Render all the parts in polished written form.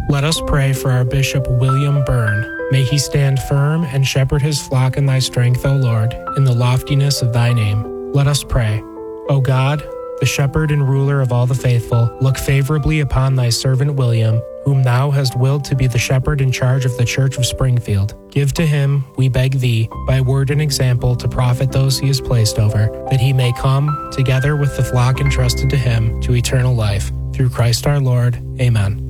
Let us pray for our Bishop William Byrne. May he stand firm and shepherd his flock in thy strength, O Lord, in the loftiness of thy name. Let us pray. O God, the shepherd and ruler of all the faithful, look favorably upon thy servant William, whom thou hast willed to be the shepherd in charge of the Church of Springfield. Give to him, we beg thee, by word and example to profit those he has placed over, that he may come, together with the flock entrusted to him, to eternal life. Through Christ our Lord. Amen.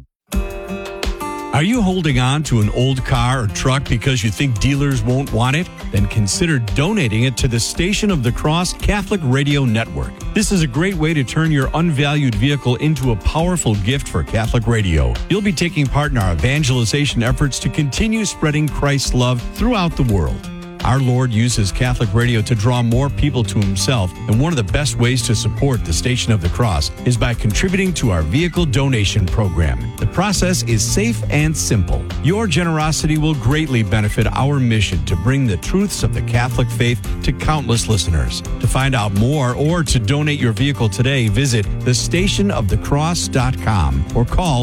Are you holding on to an old car or truck because you think dealers won't want it? Then consider donating it to the Station of the Cross Catholic Radio Network. This is a great way to turn your unvalued vehicle into a powerful gift for Catholic radio. You'll be taking part in our evangelization efforts to continue spreading Christ's love throughout the world. Our Lord uses Catholic radio to draw more people to himself, and one of the best ways to support the Station of the Cross is by contributing to our vehicle donation program. The process is safe and simple. Your generosity will greatly benefit our mission to bring the truths of the Catholic faith to countless listeners. To find out more or to donate your vehicle today, visit thestationofthecross.com or call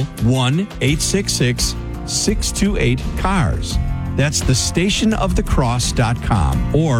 1-866-628-CARS. That's thestationofthecross.com or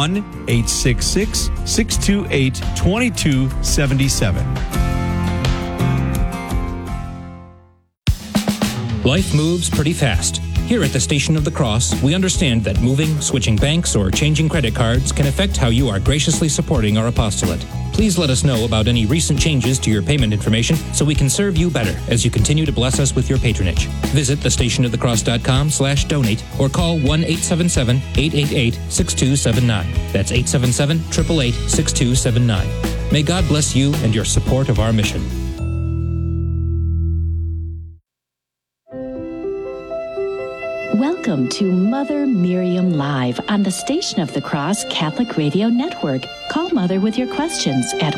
1-866-628-2277. Life moves pretty fast. Here at the Station of the Cross, we understand that moving, switching banks, or changing credit cards can affect how you are graciously supporting our apostolate. Please let us know about any recent changes to your payment information so we can serve you better as you continue to bless us with your patronage. Visit thestationofthecross.com/donate or call 1-877-888-6279. That's 877-888-6279. May God bless you and your support of our mission. Welcome to Mother Miriam Live on the Station of the Cross Catholic Radio Network. Call Mother with your questions at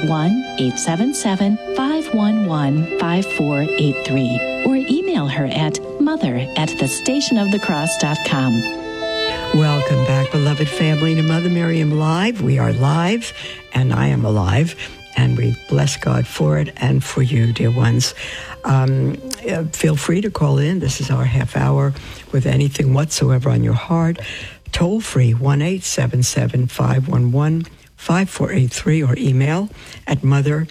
1-877-511-5483 or email her at mother@thestationofthecross.com. Welcome back, beloved family, to Mother Miriam Live. We are live, and I am alive, and we bless God for it and for you, dear ones. Feel free to call in. This is our half hour with anything whatsoever on your heart. Toll free, 1-877-511-5483 or email at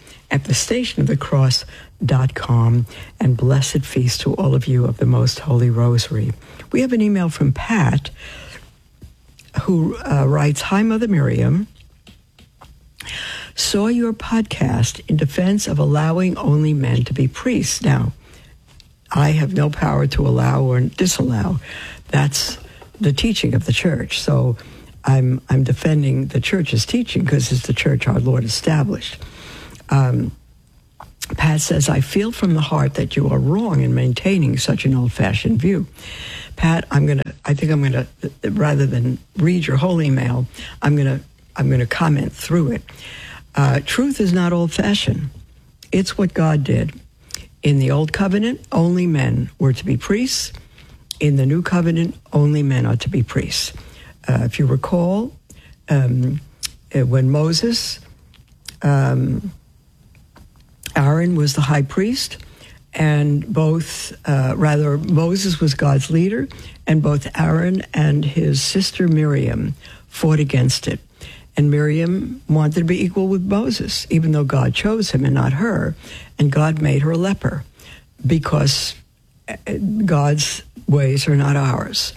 mother@thestationofthecross.com. And blessed feast to all of you of the Most Holy Rosary. We have an email from Pat who writes, "Hi, Mother Miriam. Saw your podcast in defense of allowing only men to be priests. Now, I have no power to allow or disallow. That's the teaching of the church. So I'm defending the church's teaching because it's the church our Lord established." Pat says, "I feel from the heart that you are wrong in maintaining such an old-fashioned view." Pat, I think I'm gonna rather than read your whole email, I'm gonna comment through it. Truth is not old-fashioned. It's what God did. In the Old Covenant, only men were to be priests. In the New Covenant, only men are to be priests. If you recall, when Moses, Aaron was the high priest, and Moses was God's leader, and both Aaron and his sister Miriam fought against it. And Miriam wanted to be equal with Moses, even though God chose him and not her. And God made her a leper because God's ways are not ours.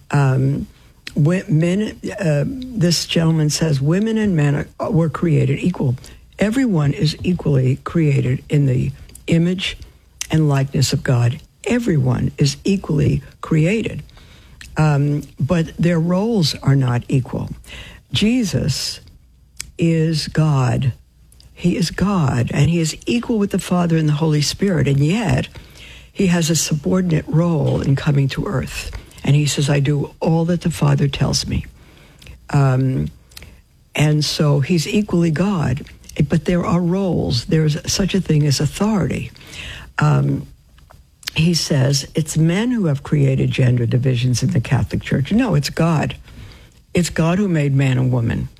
This gentleman says, women and men were created equal. Everyone is equally created in the image and likeness of God. Everyone is equally created. But their roles are not equal. Jesus is God. He is God, and he is equal with the Father and the Holy Spirit, and yet he has a subordinate role in coming to earth. And he says, I do all that the Father tells me. And so he's equally God, but there are roles. There's such a thing as authority. He says, it's men who have created gender divisions in the Catholic Church. No, it's God. It's God who made man and woman.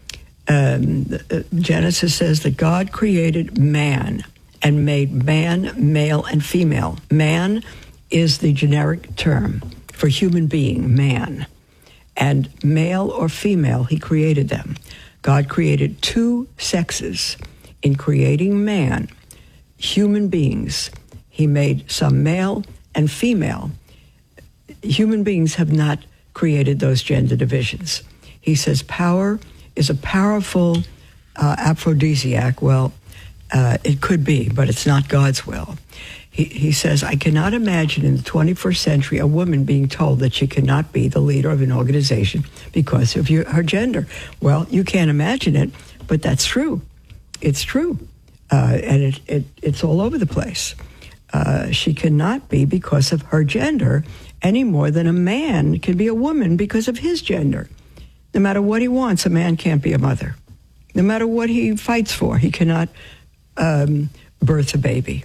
Genesis says that God created man and made man male and female. Man is the generic term for human being, man. And male or female, he created them. God created two sexes. In creating man, human beings, he made some male and female. Human beings have not created those gender divisions. He says power is a powerful aphrodisiac. Well, it could be, but it's not God's will. He says, I cannot imagine in the 21st century a woman being told that she cannot be the leader of an organization because of her gender. Well, you can't imagine it, but that's true. It's true. And it's all over the place. She cannot be because of her gender any more than a man can be a woman because of his gender. No matter what he wants, a man can't be a mother. No matter what he fights for, he cannot birth a baby.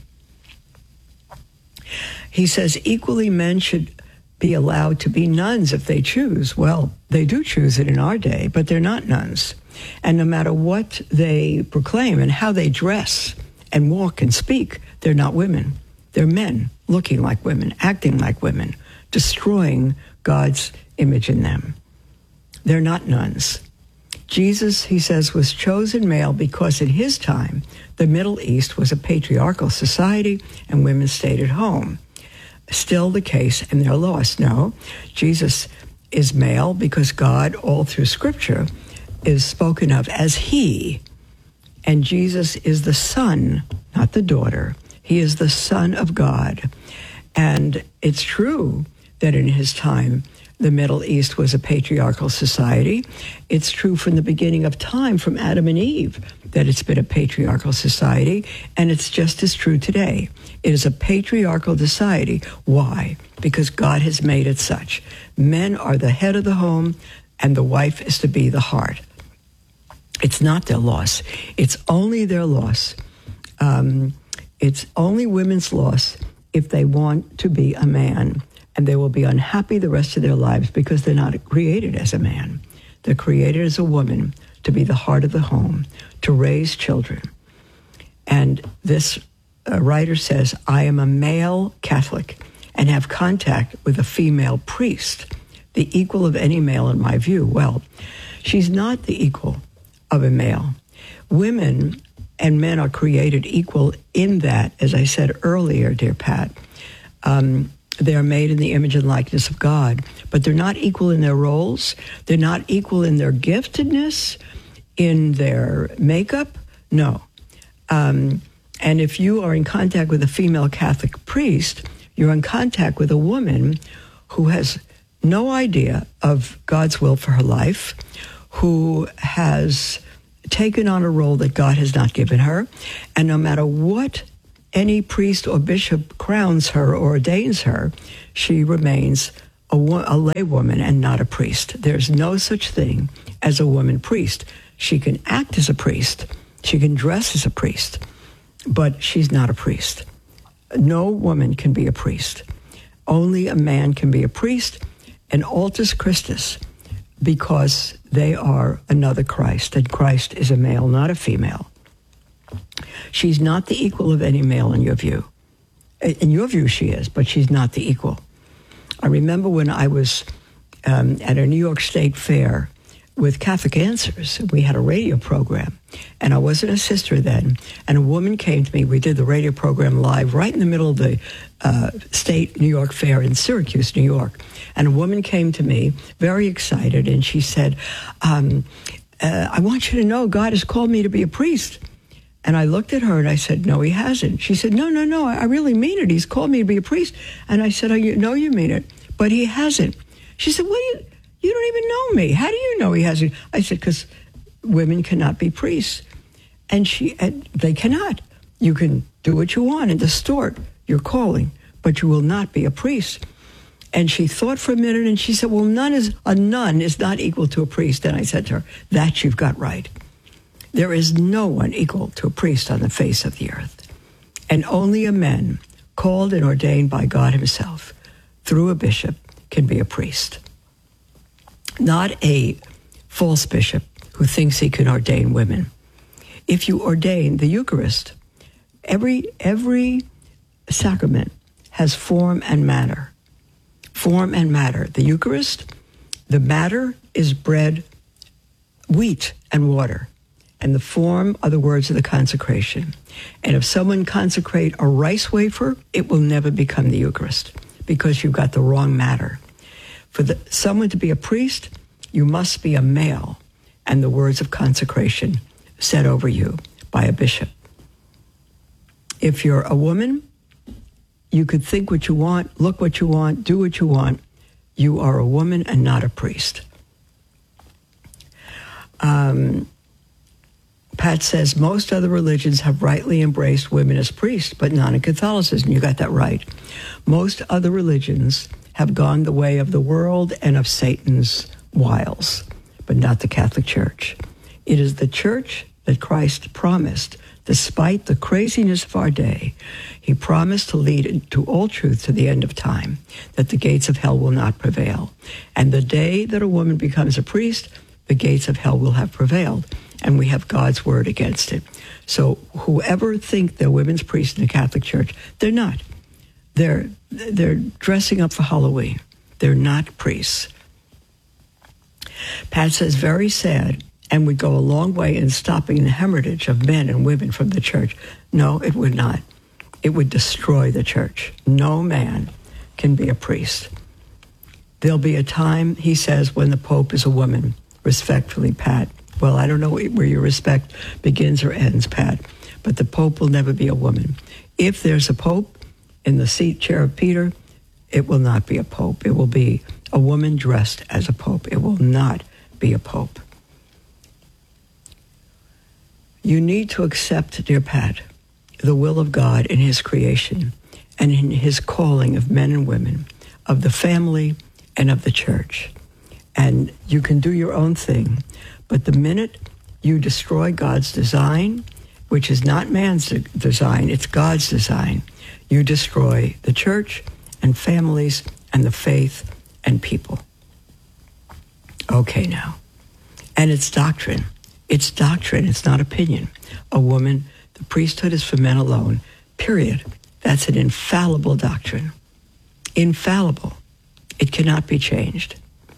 He says equally men should be allowed to be nuns if they choose. Well, they do choose it in our day, but they're not nuns. And no matter what they proclaim and how they dress and walk and speak, they're not women. They're men looking like women, acting like women, destroying God's image in them. They're not nuns. Jesus, he says, was chosen male because in his time, the Middle East was a patriarchal society and women stayed at home. Still the case, and they're lost. No, Jesus is male because God, all through Scripture, is spoken of as he. And Jesus is the son, not the daughter. He is the Son of God. And it's true that in his time, the Middle East was a patriarchal society. It's true from the beginning of time, from Adam and Eve, that it's been a patriarchal society, and it's just as true today. It is a patriarchal society. Why? Because God has made it such. Men are the head of the home, and the wife is to be the heart. It's not their loss. It's only their loss. It's only women's loss if they want to be a man. And they will be unhappy the rest of their lives because they're not created as a man. They're created as a woman to be the heart of the home, to raise children. And this writer says, I am a male Catholic and have contact with a female priest, the equal of any male in my view. Well, she's not the equal of a male. Women and men are created equal in that, as I said earlier, dear Pat, they are made in the image and likeness of God, but they're not equal in their roles. They're not equal in their giftedness, in their makeup. No. And if you are in contact with a female Catholic priest, you're in contact with a woman who has no idea of God's will for her life, who has taken on a role that God has not given her, and no matter what any priest or bishop crowns her or ordains her, she remains a lay woman and not a priest. There's no such thing as a woman priest. She can act as a priest. She can dress as a priest, but she's not a priest. No woman can be a priest. Only a man can be a priest, and altus Christus, because they are another Christ, and Christ is a male, not a female. She's not the equal of any male in your view. In your view, she is, but she's not the equal. I remember when I was at a New York State fair with Catholic Answers. We had a radio program, and I wasn't a sister then, and a woman came to me. We did the radio program live right in the middle of the State New York Fair in Syracuse, New York. And a woman came to me, very excited, and she said, I want you to know God has called me to be a priest. And I looked at her and I said, no, he hasn't. She said, no, I really mean it. He's called me to be a priest. And I said, oh, you know you mean it, but he hasn't. She said, you don't even know me. How do you know he hasn't? I said, because women cannot be priests. And they cannot. You can do what you want and distort your calling, but you will not be a priest. And she thought for a minute and she said, well, a nun is not equal to a priest. And I said to her, that you've got right. There is no one equal to a priest on the face of the earth. And only a man called and ordained by God himself through a bishop can be a priest. Not a false bishop who thinks he can ordain women. If you ordain the Eucharist, every sacrament has form and matter. Form and matter. The Eucharist, the matter is bread, wheat, and water. And the form are the words of the consecration. And if someone consecrate a rice wafer, it will never become the Eucharist because you've got the wrong matter. For someone to be a priest, you must be a male, and the words of consecration said over you by a bishop. If you're a woman, you could think what you want, look what you want, do what you want. You are a woman and not a priest. Pat says, most other religions have rightly embraced women as priests, but not in Catholicism. You got that right. Most other religions have gone the way of the world and of Satan's wiles, but not the Catholic Church. It is the church that Christ promised, despite the craziness of our day, he promised to lead into all truth to the end of time, that the gates of hell will not prevail. And the day that a woman becomes a priest, the gates of hell will have prevailed, and we have God's word against it. So whoever think they're women's priests in the Catholic Church, they're not. They're dressing up for Halloween. They're not priests. Pat says, very sad, and would go a long way in stopping the hemorrhage of men and women from the church. No, it would not. It would destroy the church. No man can be a priest. There'll be a time, he says, when the Pope is a woman. Respectfully, Pat. Well, I don't know where your respect begins or ends, Pat, but the Pope will never be a woman. If there's a Pope in the seat chair of Peter, it will not be a Pope. It will be a woman dressed as a Pope. It will not be a Pope. You need to accept, dear Pat, the will of God in his creation and in his calling of men and women, of the family and of the church. And you can do your own thing. But the minute you destroy God's design, which is not man's design, it's God's design, you destroy the church and families and the faith and people. Okay, now. And it's doctrine. It's doctrine. It's not opinion. A woman, the priesthood is for men alone, period. That's an infallible doctrine. Infallible. It cannot be changed.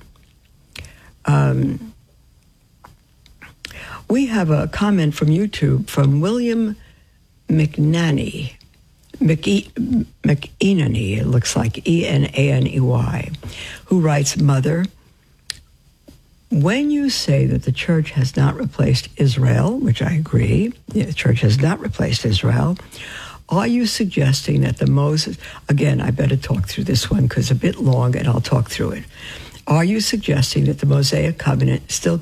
We have a comment from YouTube from William McEnany, it looks like, Enaney, who writes, Mother, when you say that the church has not replaced Israel, which I agree, the church has not replaced Israel, are you suggesting that the Moses, again, I better talk through this one because it's a bit long and I'll talk through it. Are you suggesting that the Mosaic covenant still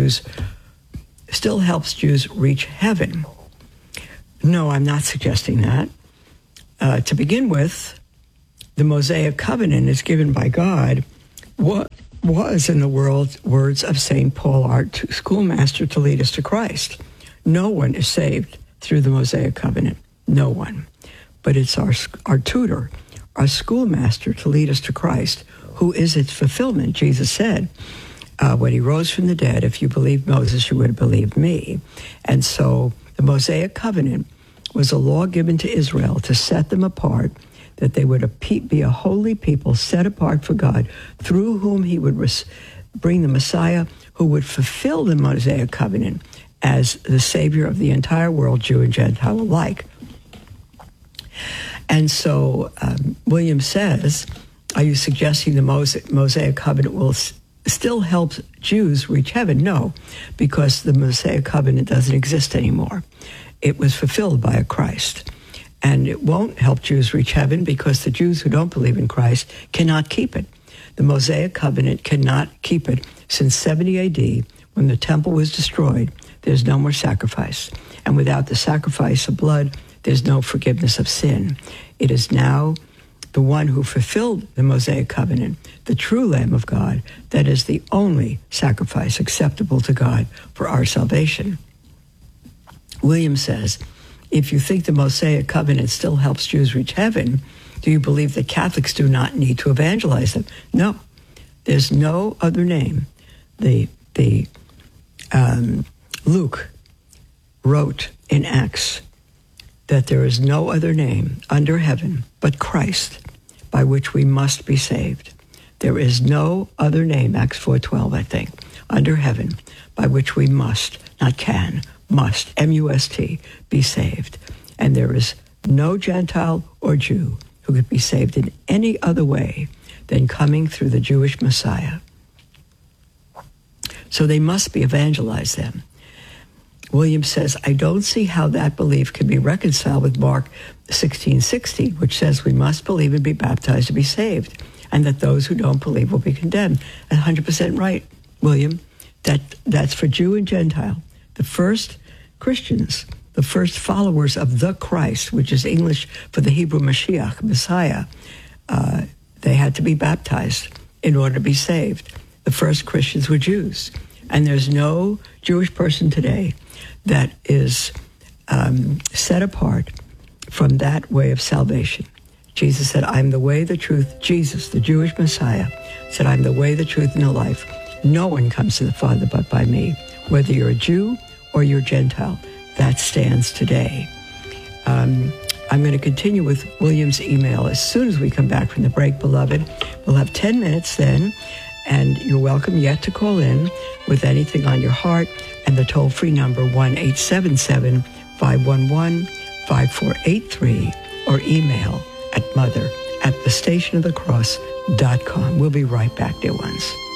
helps Jews reach heaven? No, I'm not suggesting that. To begin with, the Mosaic covenant is given by God. What was, in the words of St. Paul, our schoolmaster to lead us to Christ. No one is saved through the Mosaic covenant. No one. But it's our tutor, our schoolmaster to lead us to Christ, who is its fulfillment. Jesus said, when he rose from the dead, if you believed Moses, you would have believed me. And so the Mosaic covenant was a law given to Israel to set them apart, that they would be a holy people set apart for God, through whom he would bring the Messiah who would fulfill the Mosaic covenant as the Savior of the entire world, Jew and Gentile alike. And so William says, are you suggesting the Mosaic covenant will still help Jews reach heaven? No, because the Mosaic covenant doesn't exist anymore. It was fulfilled by a Christ. And it won't help Jews reach heaven because the Jews who don't believe in Christ cannot keep it. The Mosaic covenant cannot keep it. Since 70 AD, when the temple was destroyed, there's no more sacrifice. And without the sacrifice of blood, there's no forgiveness of sin. It is now the one who fulfilled the Mosaic covenant, the true Lamb of God, that is the only sacrifice acceptable to God for our salvation. William says, if you think the Mosaic covenant still helps Jews reach heaven, do you believe that Catholics do not need to evangelize them? No. There's no other name. Luke wrote in Acts that there is no other name under heaven but Christ by which we must be saved. There is no other name, Acts 4:12, I think, under heaven by which we must, not can, must, M-U-S-T, be saved. And there is no Gentile or Jew who could be saved in any other way than coming through the Jewish Messiah. So they must be evangelized then. Williams says, I don't see how that belief can be reconciled with Mark 16:60, which says we must believe and be baptized to be saved, and that those who don't believe will be condemned. 100% right, William. That's for Jew and Gentile. The first Christians, the first followers of the Christ, which is English for the Hebrew Mashiach, Messiah, they had to be baptized in order to be saved. The first Christians were Jews. And there's no Jewish person today that is set apart from that way of salvation. Jesus said, I'm the way, the truth. Jesus, the Jewish Messiah, said, I'm the way, the truth, and the life. No one comes to the Father but by me. Whether you're a Jew or you're Gentile, that stands today. I'm going to continue with William's email as soon as we come back from the break, beloved. We'll have 10 minutes then, and you're welcome yet to call in with anything on your heart, and the toll-free number 1-877-511-5483, or email at mother@thestationofthecross.com. We'll be right back, dear ones.